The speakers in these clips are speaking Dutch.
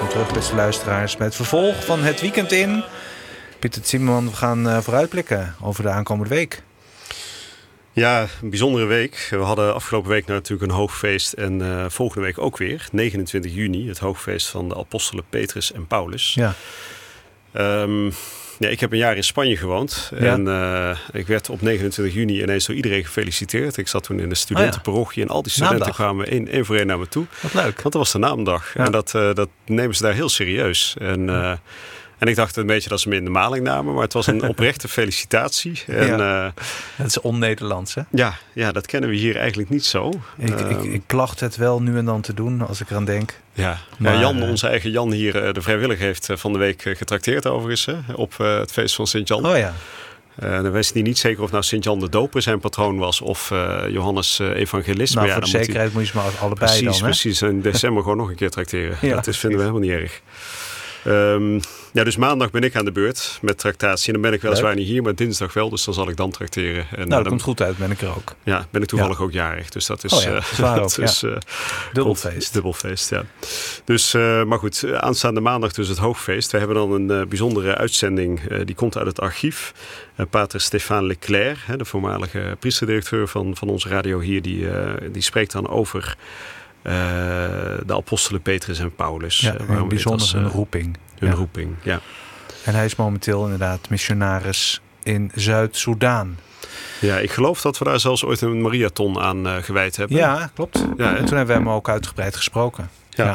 Welkom terug, beste luisteraars, met het vervolg van het weekend in. Pieter Timmerman, we gaan vooruitblikken over de aankomende week. Ja, een bijzondere week. We hadden afgelopen week natuurlijk een hoogfeest en volgende week ook weer, 29 juni, het hoogfeest van de apostelen Petrus en Paulus. Ja. Ja, ik heb een jaar in Spanje gewoond en ik werd op 29 juni ineens door iedereen gefeliciteerd. Ik zat toen in de studentenparochie en al die studenten kwamen één voor één naar me toe. Wat leuk. Want dat was de naamdag en dat nemen ze daar heel serieus. En ik dacht een beetje dat ze me in de maling namen, maar het was een oprechte felicitatie. En, dat is on-Nederlands, hè? Ja, dat kennen we hier eigenlijk niet zo. Ik placht het wel nu en dan te doen, als ik eraan denk. Maar Jan, onze eigen Jan hier, de vrijwilliger, heeft van de week getrakteerd overigens op het feest van Sint-Jan. Oh ja. Dan wist hij niet zeker of nou Sint-Jan de Doper zijn patroon was of Johannes Evangelist. Nou, voor de zekerheid moet je ze maar allebei dan, hè? Precies. In december gewoon nog een keer trakteren. Dat vinden we helemaal niet erg. Dus maandag ben ik aan de beurt met tractatie. En dan ben ik weliswaar niet hier, maar dinsdag wel. Dus dan zal ik dan trakteren. En, dat komt goed uit, ben ik er ook. Ja, ben ik toevallig ook jarig. Dus dat is, dubbelfeest. Dubbelfeest, ja. Dus, maar goed, aanstaande maandag dus het hoogfeest. We hebben dan een bijzondere uitzending. Die komt uit het archief. Pater Stéphane Leclerc, de voormalige priesterdirecteur van onze radio hier. Die spreekt dan over de apostelen Petrus en Paulus. Een bijzonder hun roeping. Hun roeping, ja. En hij is momenteel inderdaad missionaris in Zuid-Soedan. Ja, ik geloof dat we daar zelfs ooit een Mariathon aan gewijd hebben. Ja, klopt. Ja, en toen hebben we hem ook uitgebreid gesproken.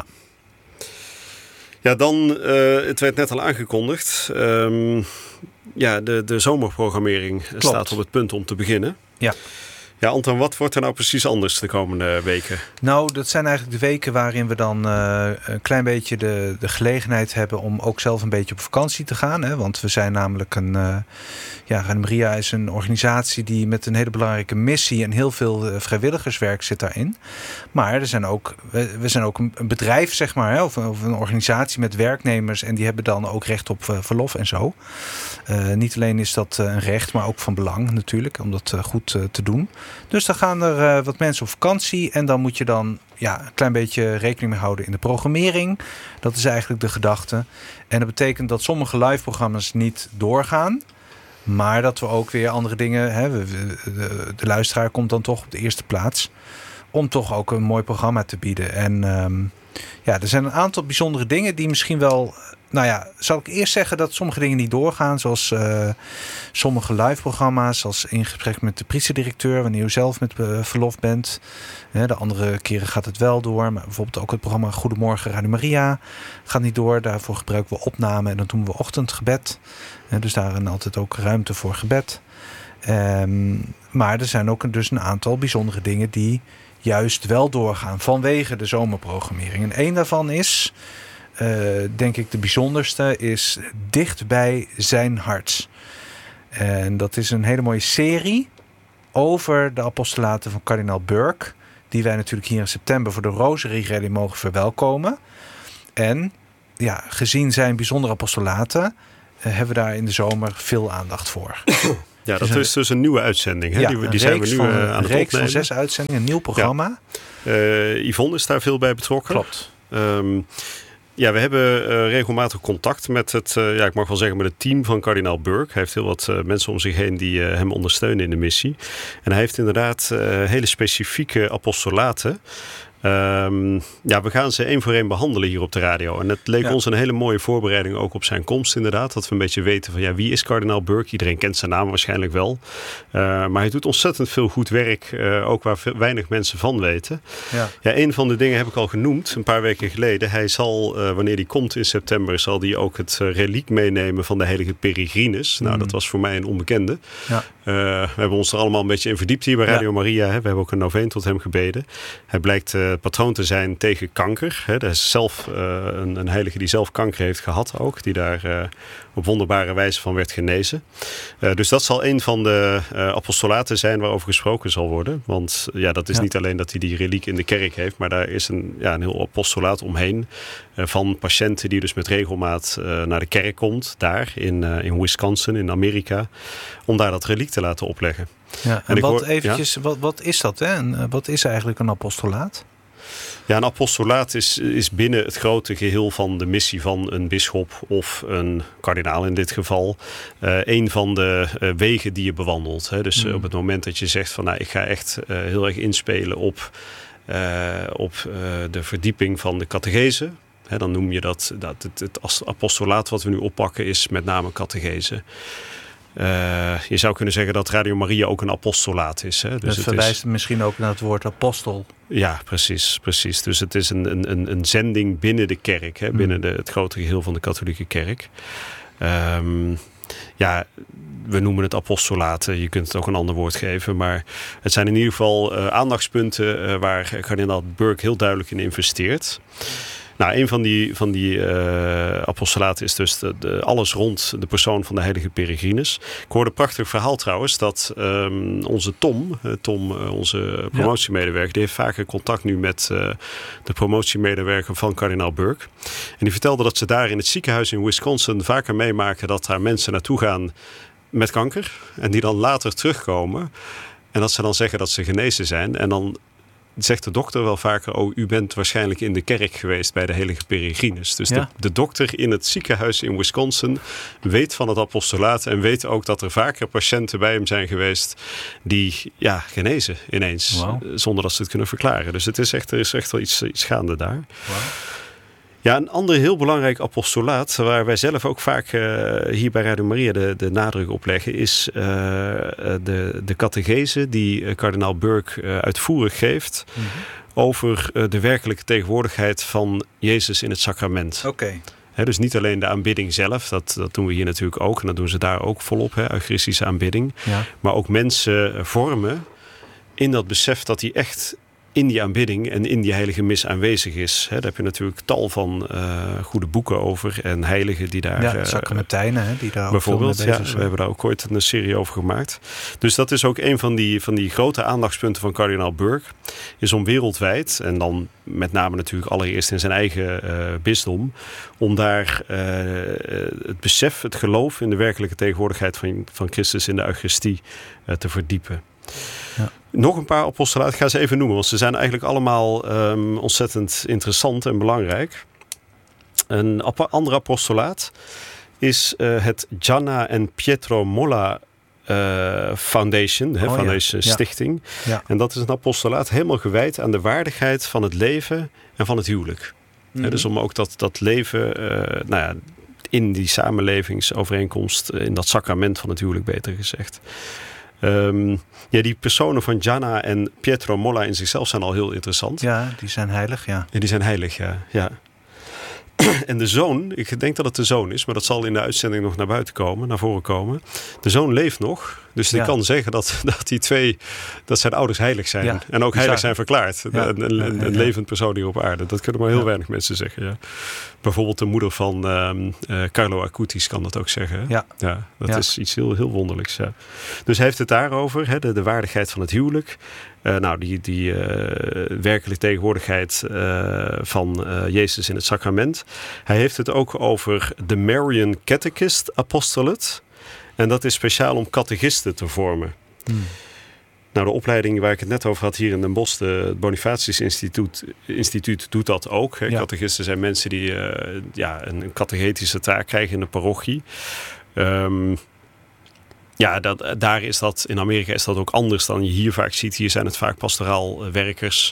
Ja, dan, het werd net al aangekondigd. De zomerprogrammering staat op het punt om te beginnen. Ja, Anton, wat wordt er nou precies anders de komende weken? Nou, dat zijn eigenlijk de weken waarin we dan een klein beetje de gelegenheid hebben om ook zelf een beetje op vakantie te gaan. Hè? Want we zijn namelijk Radio Maria is een organisatie die met een hele belangrijke missie en heel veel vrijwilligerswerk zit daarin. Maar we zijn ook een bedrijf, zeg maar, hè? Of een organisatie met werknemers en die hebben dan ook recht op verlof en zo. Niet alleen is dat een recht, maar ook van belang natuurlijk, om dat goed te doen. Dus dan gaan er wat mensen op vakantie en dan moet je dan een klein beetje rekening mee houden in de programmering. Dat is eigenlijk de gedachte. En dat betekent dat sommige live programma's niet doorgaan, maar dat we ook weer andere dingen, de luisteraar komt dan toch op de eerste plaats om toch ook een mooi programma te bieden. En er zijn een aantal bijzondere dingen die misschien wel, zal ik eerst zeggen dat sommige dingen niet doorgaan. Zoals sommige live programma's. Zoals in gesprek met de priesterdirecteur. Wanneer u zelf met verlof bent. De andere keren gaat het wel door. Maar bijvoorbeeld ook het programma Goedemorgen Radio Maria gaat niet door. Daarvoor gebruiken we opname. En dan doen we ochtendgebed. Dus daarin altijd ook ruimte voor gebed. Maar er zijn ook dus een aantal bijzondere dingen die juist wel doorgaan. Vanwege de zomerprogrammering. En één daarvan is, denk ik de bijzonderste, is Dicht bij zijn hart. En dat is een hele mooie serie over de apostolaten van kardinaal Burke, die wij natuurlijk hier in september voor de Rosary Rally mogen verwelkomen. En gezien zijn bijzondere apostolaten hebben we daar in de zomer veel aandacht voor. Ja, dat is dus een nieuwe uitzending. Hè? Die zijn we nu aan het opnemen. Een reeks van 6 uitzendingen, een nieuw programma. Yvonne is daar veel bij betrokken. Klopt. We hebben regelmatig contact met ik mag wel zeggen met het team van kardinaal Burke. Hij heeft heel wat mensen om zich heen die hem ondersteunen in de missie. En hij heeft inderdaad hele specifieke apostolaten. We gaan ze één voor één behandelen hier op de radio. En het leek ons een hele mooie voorbereiding ook op zijn komst inderdaad. Dat we een beetje weten van wie is kardinaal Burke? Iedereen kent zijn naam waarschijnlijk wel. Maar hij doet ontzettend veel goed werk. Ook waar weinig mensen van weten. Een van de dingen heb ik al genoemd een paar weken geleden. Hij zal, wanneer hij komt in september, zal hij ook het reliek meenemen van de heilige Peregrinus. Nou, dat was voor mij een onbekende. We hebben ons er allemaal een beetje in verdiept hier bij Radio Maria. Hè. We hebben ook een noveen tot hem gebeden. Hij blijkt patroon te zijn tegen kanker. Hè. Dat is zelf een heilige die zelf kanker heeft gehad ook. Die daar op wonderbare wijze van werd genezen. Dus dat zal een van de apostolaten zijn waarover gesproken zal worden. Want dat is niet alleen dat hij die reliek in de kerk heeft. Maar daar is een heel apostolaat omheen. Van patiënten die dus met regelmaat naar de kerk komt. Daar in Wisconsin in Amerika. Om daar dat reliek te laten opleggen. Wat is dat? Hè? En wat is eigenlijk een apostolaat? Ja, een apostolaat is binnen het grote geheel van de missie van een bisschop of een kardinaal in dit geval. Een van de wegen die je bewandelt. Hè. Dus op het moment dat je zegt van ik ga echt heel erg inspelen op de verdieping van de catechese. Hè, dan noem je dat het apostolaat wat we nu oppakken is met name catechese. Je zou kunnen zeggen dat Radio Maria ook een apostolaat is. Hè? Dus dat verwijst misschien ook naar het woord apostel. Ja, precies. Dus het is een zending binnen de kerk. Hè? Binnen het grote geheel van de katholieke kerk. We noemen het apostolaat. Je kunt het ook een ander woord geven. Maar het zijn in ieder geval aandachtspunten waar kardinaal Burke heel duidelijk in investeert. Nou, een van die apostolaten is dus alles rond de persoon van de heilige Peregrinus. Ik hoorde een prachtig verhaal trouwens dat onze Tom, onze promotiemedewerker, die heeft vaker contact nu met de promotiemedewerker van kardinaal Burke. En die vertelde dat ze daar in het ziekenhuis in Wisconsin vaker meemaken dat daar mensen naartoe gaan met kanker. En die dan later terugkomen. En dat ze dan zeggen dat ze genezen zijn. En dan zegt de dokter wel vaker, u bent waarschijnlijk in de kerk geweest bij de heilige Peregrinus. Dus de dokter in het ziekenhuis in Wisconsin weet van het apostolaat en weet ook dat er vaker patiënten bij hem zijn geweest die genezen ineens. Wow. Zonder dat ze het kunnen verklaren. Dus er is echt wel iets gaande daar. Wow. Ja, een ander heel belangrijk apostolaat, waar wij zelf ook vaak hier bij Radio Maria de nadruk op leggen, is de catechese die kardinaal Burke uitvoerig geeft over de werkelijke tegenwoordigheid van Jezus in het sacrament. Oké. Dus niet alleen de aanbidding zelf, dat doen we hier natuurlijk ook. En dat doen ze daar ook volop, eucharistische aanbidding. Ja. Maar ook mensen vormen in dat besef dat hij echt in die aanbidding en in die heilige mis aanwezig is. Daar heb je natuurlijk tal van goede boeken over en heiligen die daar... Ja, sacramentijnen, die daar bijvoorbeeld, we hebben daar ook ooit een serie over gemaakt. Dus dat is ook een van die grote aandachtspunten van kardinaal Burke. Is om wereldwijd, en dan met name natuurlijk allereerst in zijn eigen bisdom, om daar het besef, het geloof in de werkelijke tegenwoordigheid van Christus in de Eucharistie te verdiepen. Ja. Nog een paar apostolaten, ik ga ze even noemen, want ze zijn eigenlijk allemaal ontzettend interessant en belangrijk. Een ander apostolaat is het Gianna en Pietro Molla Foundation, Foundation Stichting. Ja. En dat is een apostolaat helemaal gewijd aan de waardigheid van het leven en van het huwelijk. Dus om ook dat leven in die samenlevingsovereenkomst, in dat sacrament van het huwelijk beter gezegd. Die personen van Gianna en Pietro Molla in zichzelf zijn al heel interessant. Ja, die zijn heilig, ja. Ja, die zijn heilig, ja. En de zoon, ik denk dat het de zoon is, maar dat zal in de uitzending nog naar voren komen. De zoon leeft nog, dus die kan zeggen dat zijn ouders heilig zijn. Ja, en ook heilig zijn verklaard. Ja. Een levend persoon hier op aarde. Dat kunnen maar heel weinig mensen zeggen. Ja. Bijvoorbeeld de moeder van Carlo Acutis kan dat ook zeggen. Hè? Ja, dat is iets heel, heel wonderlijks. Ja. Dus hij heeft het daarover, de waardigheid van het huwelijk. Die werkelijke tegenwoordigheid van Jezus in het sacrament. Hij heeft het ook over de Marian Catechist Apostolate. En dat is speciaal om catechisten te vormen. Nou, de opleiding waar ik het net over had hier in Den Bosch, het Bonifatius Instituut doet dat ook. Hè. Catechisten zijn mensen die een catechetische taak krijgen in de parochie. Daar is dat, in Amerika is dat ook anders dan je hier vaak ziet. Hier zijn het vaak pastoraal werkers.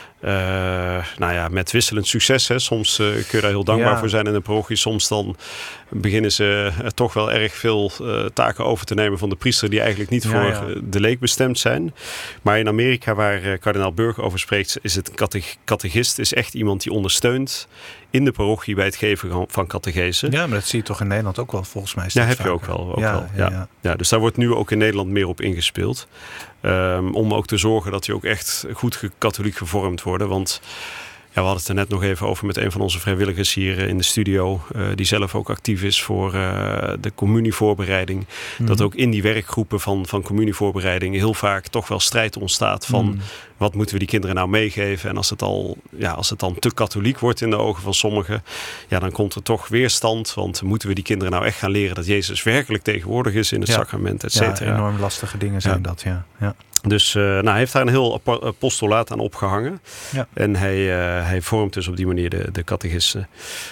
Met wisselend succes. Hè. Soms kun je daar heel dankbaar voor zijn in de parochie. Soms dan beginnen ze toch wel erg veel taken over te nemen van de priester die eigenlijk niet voor de leek bestemd zijn. Maar in Amerika, waar kardinaal Burke over spreekt, is het catechist is echt iemand die ondersteunt in de parochie bij het geven van catechese. Ja, maar dat zie je toch in Nederland ook wel, volgens mij. Ja, heb je ook wel. Ja, dus daar wordt nu ook in Nederland meer op ingespeeld. Om ook te zorgen dat die ook echt goed katholiek gevormd worden. Want we hadden het er net nog even over met een van onze vrijwilligers hier in de studio. Die zelf ook actief is voor de communievoorbereiding. Dat ook in die werkgroepen van communievoorbereiding heel vaak toch wel strijd ontstaat van wat moeten we die kinderen nou meegeven? En als het dan te katholiek wordt in de ogen van sommigen, dan komt er toch weerstand. Want moeten we die kinderen nou echt gaan leren dat Jezus werkelijk tegenwoordig is in het sacrament, et cetera? Ja, enorm lastige dingen zijn dat, ja. Dus hij heeft daar een heel apostolaat aan opgehangen. Ja. En hij vormt dus op die manier de catechisten.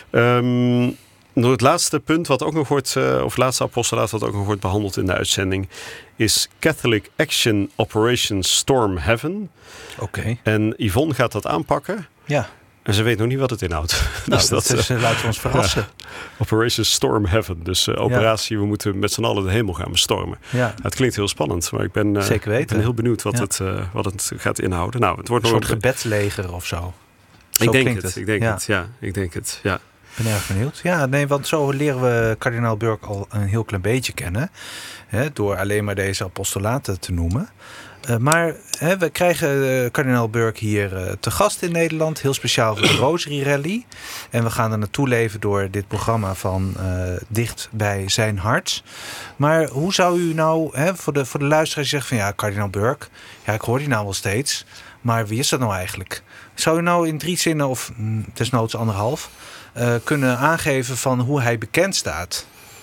Het laatste punt wat ook nog wordt, of het laatste apostolaat wat ook nog wordt behandeld in de uitzending, is Catholic Action Operation Storm Heaven. Oké. En Yvonne gaat dat aanpakken. Ja. En ze weet nog niet wat het inhoudt. Nou, dus laten we ons verrassen. Operation Storm Heaven. Dus operatie, we moeten met z'n allen de hemel gaan bestormen. Ja. Het klinkt heel spannend, maar ik ben heel benieuwd wat het gaat inhouden. Nou, het wordt een soort gebedsleger of zo. Ik denk het. Ik ben erg benieuwd. Ja, nee, want zo leren we kardinaal Burke al een heel klein beetje kennen. Door alleen maar deze apostolaten te noemen. Maar we krijgen kardinaal Burke hier te gast in Nederland. Heel speciaal voor de Rosary Rally. En we gaan er naartoe leven door dit programma van Dicht bij zijn hart. Maar hoe zou u nou, voor de luisteraars zeggen van ja, kardinaal Burke, ja, ik hoor die nou wel steeds. Maar wie is dat nou eigenlijk? Zou u nou in 3 zinnen of desnoods 1,5 kunnen aangeven van hoe hij bekend staat?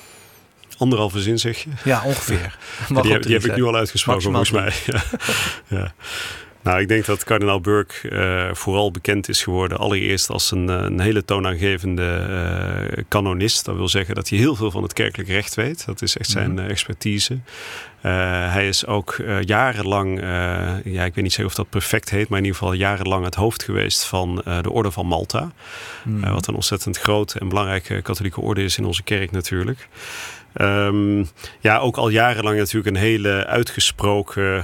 1,5 zin zeg je? Ja, ongeveer. Die heb ik nu al uitgesproken volgens mij. Ja. Nou, ik denk dat kardinaal Burke vooral bekend is geworden allereerst als een hele toonaangevende kanonist. Dat wil zeggen dat hij heel veel van het kerkelijk recht weet. Dat is echt zijn expertise. Hij is ook jarenlang, ik weet niet zeker of dat perfect heet, maar in ieder geval jarenlang het hoofd geweest van de Orde van Malta. Wat een ontzettend grote en belangrijke katholieke orde is in onze kerk natuurlijk. Ook al jarenlang natuurlijk een hele uitgesproken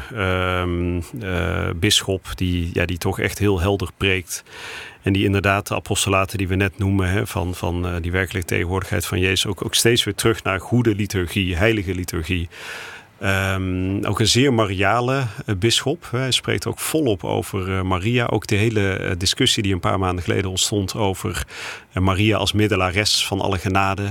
bisschop die toch echt heel helder preekt. En die inderdaad de apostolaten die we net noemen, van die werkelijke tegenwoordigheid van Jezus, ook steeds weer terug naar goede liturgie, heilige liturgie. Ook een zeer mariale bisschop. Hij spreekt ook volop over Maria. Ook de hele discussie die een paar maanden geleden ontstond over Maria als middelares van alle genade.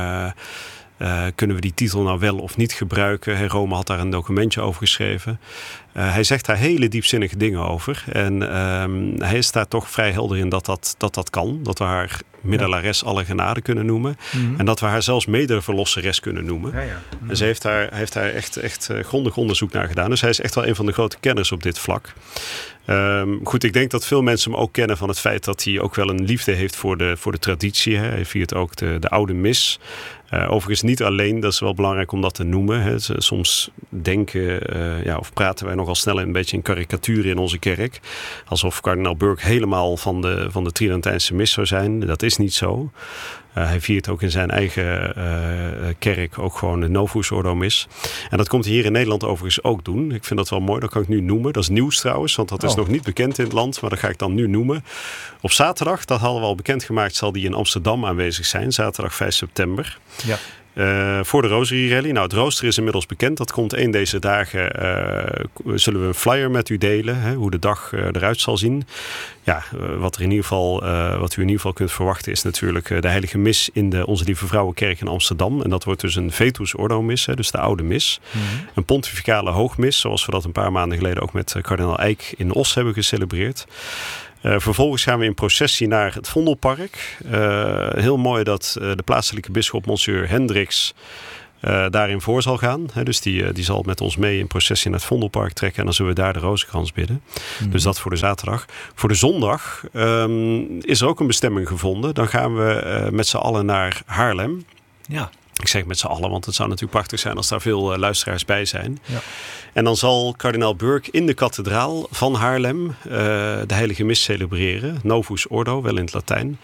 Kunnen we die titel nou wel of niet gebruiken? Rome had daar een documentje over geschreven. Hij zegt daar hele diepzinnige dingen over. En hij is daar toch vrij helder in dat kan. Dat we haar middelares alle genade kunnen noemen. Mm-hmm. En dat we haar zelfs mederverlosseres kunnen noemen. Ja. Mm-hmm. En ze heeft daar echt grondig onderzoek naar gedaan. Dus hij is echt wel een van de grote kenners op dit vlak. Goed, ik denk dat veel mensen hem ook kennen van het feit dat hij ook wel een liefde heeft voor de traditie. Hè. Hij viert ook de oude mis. Overigens niet alleen, dat is wel belangrijk om dat te noemen. Hè. Soms denken of praten wij nogal snel een beetje in karikaturen in onze kerk. Alsof kardinaal Burke helemaal van de Tridentijnse mis zou zijn. Dat is niet zo. Hij viert ook in zijn eigen kerk ook gewoon de Novus Ordo mis. En dat komt hij hier in Nederland overigens ook doen. Ik vind dat wel mooi, dat kan ik nu noemen. Dat is nieuws trouwens, want dat is nog niet bekend in het land. Maar dat ga ik dan nu noemen. Op zaterdag, dat hadden we al bekendgemaakt, zal die in Amsterdam aanwezig zijn. Zaterdag 5 september. Ja. Voor de Rosary Rally. Nou, het rooster is inmiddels bekend. Dat komt een deze dagen. Zullen we een flyer met u delen. Hoe de dag eruit zal zien. Ja, wat u in ieder geval kunt verwachten is natuurlijk de heilige mis in de Onze Lieve Vrouwenkerk in Amsterdam. En dat wordt dus een Vetus Ordo mis, dus de oude mis. Mm-hmm. Een pontificale hoogmis, zoals we dat een paar maanden geleden ook met kardinaal Eijk in Os hebben gecelebreerd. Vervolgens gaan we in processie naar het Vondelpark. Heel mooi dat de plaatselijke bisschop Monsieur Hendricks daarin voor zal gaan. Dus die zal met ons mee in processie naar het Vondelpark trekken. En dan zullen we daar de rozenkrans bidden. Mm-hmm. Dus dat voor de zaterdag. Voor de zondag is er ook een bestemming gevonden. Dan gaan we met z'n allen naar Haarlem. Ja. Ik zeg met z'n allen, want het zou natuurlijk prachtig zijn als daar veel luisteraars bij zijn. Ja. En dan zal kardinaal Burke in de kathedraal van Haarlem de heilige mis celebreren. Novus Ordo, wel in het Latijn.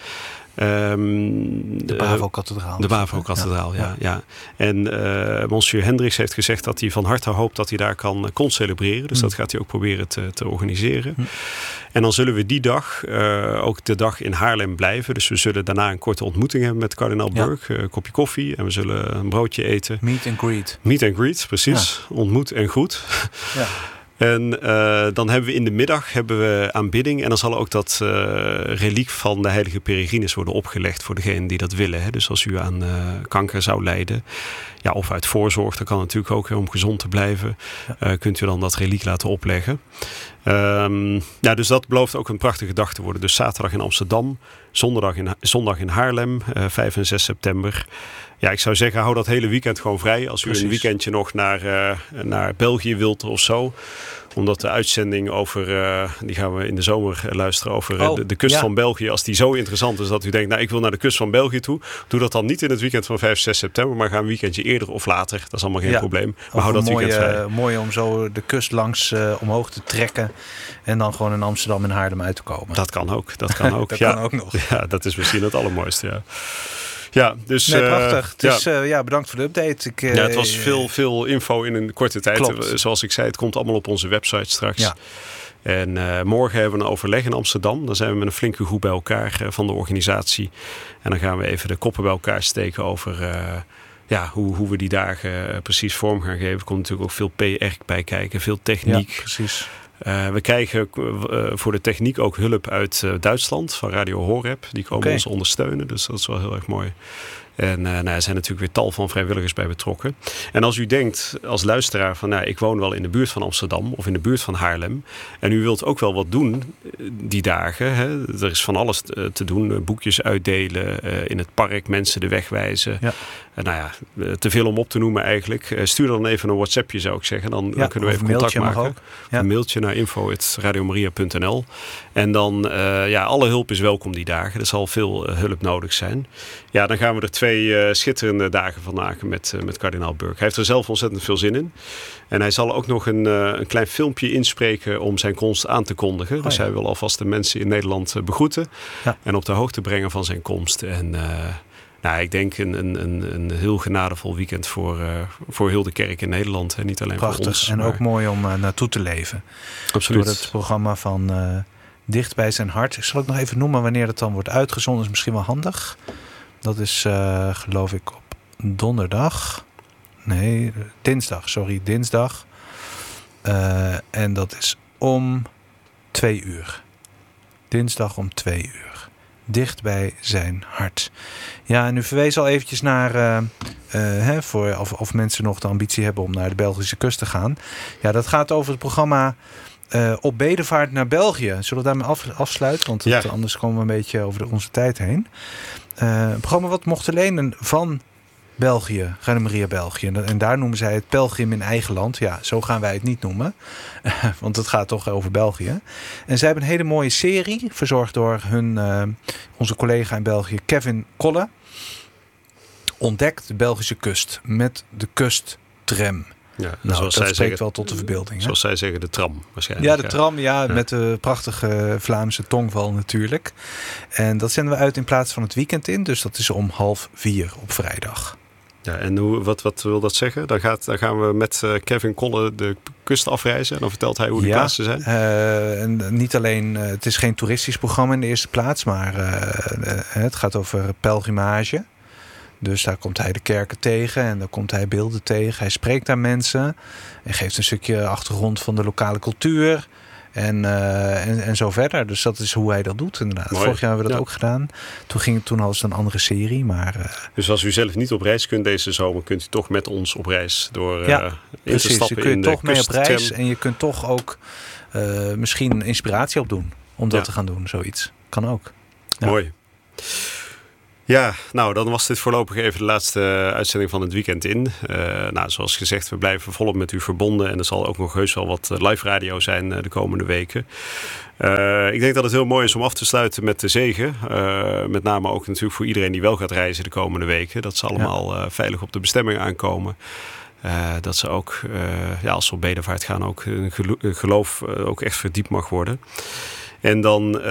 De Bavo-kathedraal. De Bavo-kathedraal, ja. En Monsieur Hendricks heeft gezegd dat hij van harte hoopt dat hij daar kan celebreren. Dus dat gaat hij ook proberen te organiseren. En dan zullen we die dag ook de dag in Haarlem blijven. Dus we zullen daarna een korte ontmoeting hebben met kardinaal Burke. Een kopje koffie en we zullen een broodje eten. Meet and greet. Meet and greet, precies. Ja. Ontmoet en groet. Ja. En dan hebben we in de middag aanbidding. En dan zal ook dat reliek van de heilige Peregrinus worden opgelegd voor degenen die dat willen. Hè. Dus als u aan kanker zou lijden, ja, of uit voorzorg, dat kan natuurlijk ook om gezond te blijven, kunt u dan dat reliek laten opleggen. Dus dat belooft ook een prachtige dag te worden. Dus zaterdag in Amsterdam, zondag in Haarlem, 5 en 6 september. Ja, ik zou zeggen, hou dat hele weekend gewoon vrij. Als u een weekendje nog naar België wilt of zo. Omdat de uitzending die gaan we in de zomer luisteren, over de kust van België. Als die zo interessant is dat u denkt, ik wil naar de kust van België toe. Doe dat dan niet in het weekend van 5, 6 september. Maar ga een weekendje eerder of later. Dat is allemaal geen probleem. Maar hou dat weekend vrij. Mooi om zo de kust langs omhoog te trekken. En dan gewoon in Amsterdam en Haarlem uit te komen. Dat kan ook. Dat kan ook nog. Ja, dat is misschien het allermooiste, ja. Ja, dus prachtig. Dus bedankt voor de update. Het was veel info in een korte tijd. Klopt. Zoals ik zei, het komt allemaal op onze website straks. Ja. En morgen hebben we een overleg in Amsterdam. Dan zijn we met een flinke groep bij elkaar van de organisatie. En dan gaan we even de koppen bij elkaar steken over hoe we die dagen precies vorm gaan geven. Er komt natuurlijk ook veel PR bij kijken, veel techniek. Ja, precies. We krijgen voor de techniek ook hulp uit Duitsland, van Radio Horeb. Die komen ons ondersteunen, dus dat is wel heel erg mooi. En er zijn natuurlijk weer tal van vrijwilligers bij betrokken. En als u denkt als luisteraar van, ik woon wel in de buurt van Amsterdam of in de buurt van Haarlem. En u wilt ook wel wat doen die dagen. Hè? Er is van alles te doen. Boekjes uitdelen, in het park mensen de weg wijzen. Ja. Te veel om op te noemen eigenlijk. Stuur dan even een WhatsAppje, zou ik zeggen. Dan kunnen we even contact maken. Een mailtje naar info@radiomaria.nl. En dan, alle hulp is welkom die dagen. Er zal veel hulp nodig zijn. Ja, dan gaan we er 2 schitterende dagen van maken met kardinaal Burke. Hij heeft er zelf ontzettend veel zin in. En hij zal ook nog een klein filmpje inspreken om zijn komst aan te kondigen. Dus hij wil alvast de mensen in Nederland begroeten. Ja. En op de hoogte brengen van zijn komst. En ik denk een heel genadevol weekend voor heel de kerk in Nederland. En niet alleen prachtig, voor ons. En ook mooi om naartoe te leven. Absoluut. Door het programma van Dicht bij zijn hart. Zal ik nog even noemen wanneer het dan wordt uitgezonden? Is misschien wel handig. Dat is geloof ik op dinsdag. En dat is om 2 uur. Dinsdag om 2 uur. Dicht bij zijn hart. Ja, en u verwees al eventjes naar of mensen nog de ambitie hebben om naar de Belgische kust te gaan. Ja, dat gaat over het programma Op bedevaart naar België. Zullen we daarmee afsluiten? Want anders komen we een beetje over onze tijd heen. Een programma wat mocht lenen van België, Radio Maria België. En daar noemen zij het pelgrim in eigen land. Ja, zo gaan wij het niet noemen. Want het gaat toch over België. En zij hebben een hele mooie serie, verzorgd door onze collega in België, Kevin Kolle. Ontdekt de Belgische kust met de kusttram. Ja, dat spreekt wel tot de verbeelding. Zoals zij zeggen, de tram waarschijnlijk. Ja, de tram, met de prachtige Vlaamse tongval natuurlijk. En dat zenden we uit in plaats van het weekend in. Dus dat is om 3:30 op vrijdag. Ja, en wat wil dat zeggen? Dan gaan we met Kevin Kolle de kust afreizen. En dan vertelt hij hoe de plaatsen zijn. En niet alleen, het is geen toeristisch programma in de eerste plaats. Maar het gaat over pelgrimage. Dus daar komt hij de kerken tegen en daar komt hij beelden tegen. Hij spreekt daar mensen en geeft een stukje achtergrond van de lokale cultuur en zo verder. Dus dat is hoe hij dat doet inderdaad. Mooi. Vorig jaar hebben we dat ook gedaan. Toen hadden ze een andere serie. Dus als u zelf niet op reis kunt deze zomer, kunt u toch met ons op reis door in te stappen. Je kunt toch mee op reis en je kunt toch ook misschien inspiratie opdoen om dat te gaan doen. Zoiets. Kan ook. Ja. Mooi. Ja, dan was dit voorlopig even de laatste uitzending van het weekend in. Zoals gezegd, we blijven volop met u verbonden. En er zal ook nog heus wel wat live radio zijn de komende weken. Ik denk dat het heel mooi is om af te sluiten met de zegen. Met name ook natuurlijk voor iedereen die wel gaat reizen de komende weken. Dat ze allemaal veilig op de bestemming aankomen. Dat ze ook, als ze op bedevaart gaan, ook hun geloof ook echt verdiept mag worden. En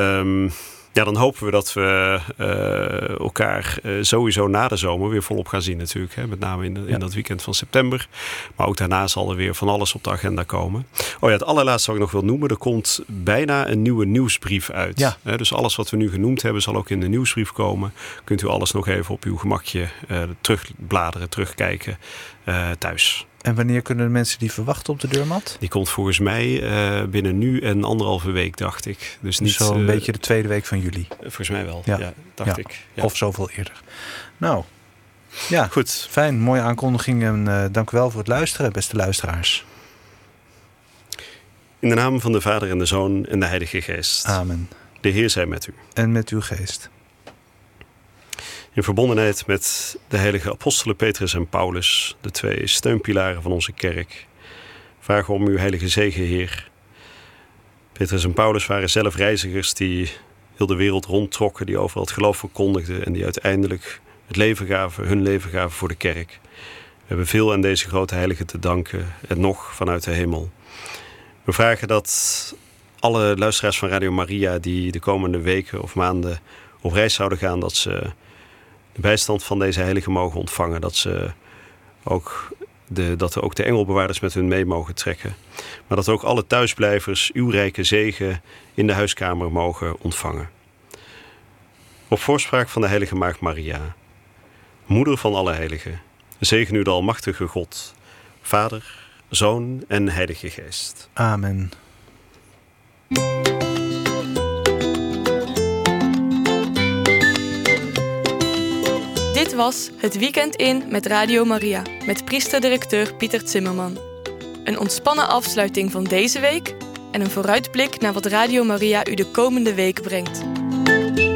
dan hopen we dat we elkaar sowieso na de zomer weer volop gaan zien natuurlijk. Hè? Met name in dat weekend van september. Maar ook daarna zal er weer van alles op de agenda komen. Het allerlaatste wat ik nog wil noemen. Er komt bijna een nieuwe nieuwsbrief uit. Ja. Dus alles wat we nu genoemd hebben zal ook in de nieuwsbrief komen. Kunt u alles nog even op uw gemakje terugbladeren, terugkijken thuis. En wanneer kunnen de mensen die verwachten op de deurmat? Die komt volgens mij binnen nu en 1,5 week, dacht ik. Dus niet zo een beetje de tweede week van juli. Volgens mij wel, ja dacht ik. Ja. Of zoveel eerder. Nou, ja, goed. Fijn, mooie aankondiging. En dank u wel voor het luisteren, beste luisteraars. In de naam van de Vader en de Zoon en de Heilige Geest. Amen. De Heer zij met u. En met uw geest. In verbondenheid met de heilige apostelen Petrus en Paulus, de 2 steunpilaren van onze kerk, vragen we om uw heilige zegen, Heer. Petrus en Paulus waren zelf reizigers die heel de wereld rondtrokken, die overal het geloof verkondigden en die uiteindelijk hun leven gaven voor de kerk. We hebben veel aan deze grote heiligen te danken en nog vanuit de hemel. We vragen dat alle luisteraars van Radio Maria die de komende weken of maanden op reis zouden gaan, dat ze de bijstand van deze heiligen mogen ontvangen. Dat er ook de engelbewaarders met hun mee mogen trekken. Maar dat ook alle thuisblijvers uw rijke zegen in de huiskamer mogen ontvangen. Op voorspraak van de heilige maagd Maria, moeder van alle heiligen, zegen u de almachtige God, Vader, Zoon en Heilige Geest. Amen. Dit was Het Weekend in met Radio Maria, met priester-directeur Pieter Zimmerman. Een ontspannen afsluiting van deze week en een vooruitblik naar wat Radio Maria u de komende week brengt.